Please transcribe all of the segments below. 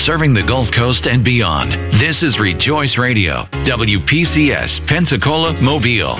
serving the Gulf Coast and beyond. This is Rejoice Radio, WPCS, Pensacola, Mobile.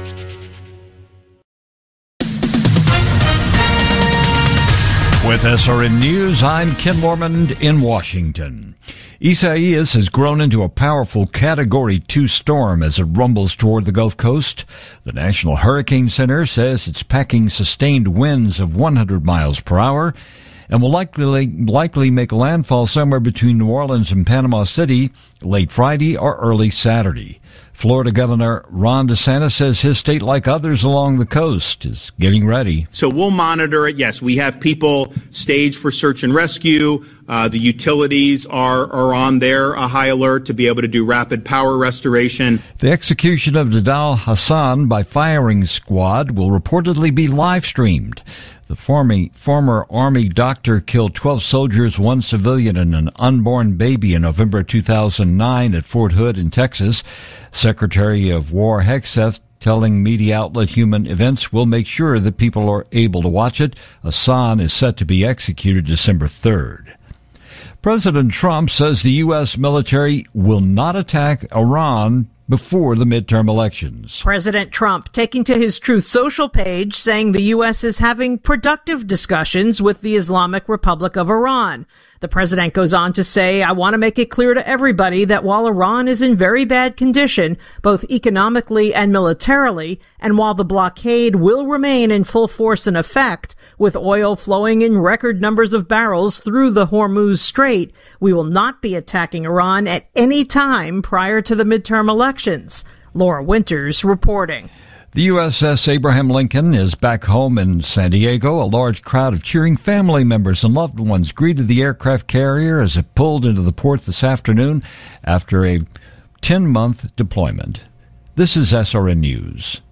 With SRN News, I'm Ken Lormond in Washington. Isaias has grown into a powerful Category 2 storm as it rumbles toward the Gulf Coast. The National Hurricane Center says it's packing sustained winds of 100 miles per hour and will likely make landfall somewhere between New Orleans and Panama City late Friday or early Saturday. Florida Governor Ron DeSantis says his state, like others along the coast, is getting ready. So we'll monitor it. Yes, we have people staged for search and rescue. The utilities are on their high alert to be able to do rapid power restoration. The execution of Nidal Hassan by firing squad will reportedly be live streamed. The former Army doctor killed 12 soldiers, 1 civilian, and an unborn baby in November 2009 at Fort Hood in Texas. Secretary of War Hegseth telling media outlet Human Events will make sure that people are able to watch it. Hassan is set to be executed December 3rd. President Trump says the U.S. military will not attack Iran before the midterm elections. President Trump taking to his Truth Social page saying the U.S. is having productive discussions with the Islamic Republic of Iran. The president goes on to say, I want to make it clear to everybody that while Iran is in very bad condition, both economically and militarily, and while the blockade will remain in full force and effect, with oil flowing in record numbers of barrels through the Hormuz Strait, we will not be attacking Iran at any time prior to the midterm elections. Laura Winters reporting. The USS Abraham Lincoln is back home in San Diego. A large crowd of cheering family members and loved ones greeted the aircraft carrier as it pulled into the port this afternoon after a 10-month deployment. This is SRN News.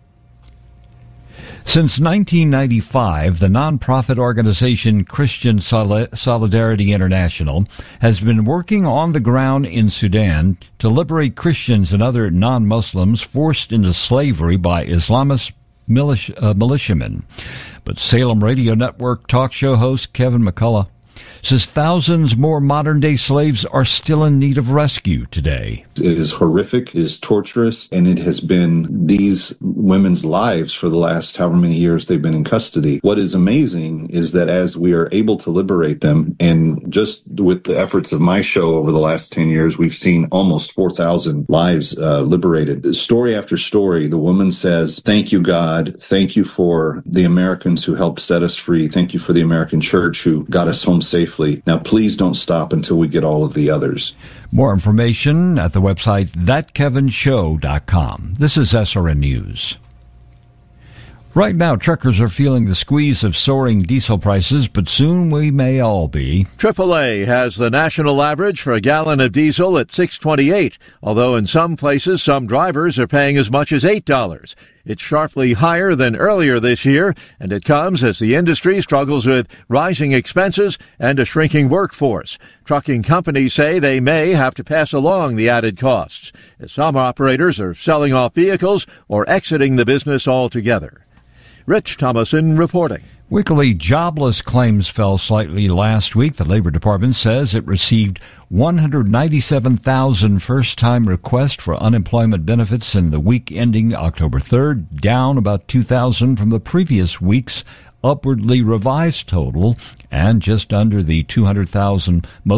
Since 1995, the nonprofit organization Christian Solidarity International has been working on the ground in Sudan to liberate Christians and other non-Muslims forced into slavery by Islamist militiamen. But Salem Radio Network talk show host Kevin McCullough says thousands more modern-day slaves are still in need of rescue today. It is horrific, it is torturous, and it has been these women's lives for the last however many years they've been in custody. What is amazing is that as we are able to liberate them, and just with the efforts of my show over the last 10 years, we've seen almost 4,000 lives liberated. Story after story, the woman says, thank you, God. Thank you for the Americans who helped set us free. Thank you for the American church who got us home safely. Now, please don't stop until we get all of the others. More information at the website thatkevinshow.com. This is SRN News. Right now, truckers are feeling the squeeze of soaring diesel prices, but soon we may all be. AAA has the national average for a gallon of diesel at $6.28, although in some places, some drivers are paying as much as $8. It's sharply higher than earlier this year, and it comes as the industry struggles with rising expenses and a shrinking workforce. Trucking companies say they may have to pass along the added costs, as some operators are selling off vehicles or exiting the business altogether. Rich Thomason reporting. Weekly jobless claims fell slightly last week. The Labor Department says it received 197,000 first-time requests for unemployment benefits in the week ending October 3rd, down about 2,000 from the previous week's upwardly revised total and just under the 200,000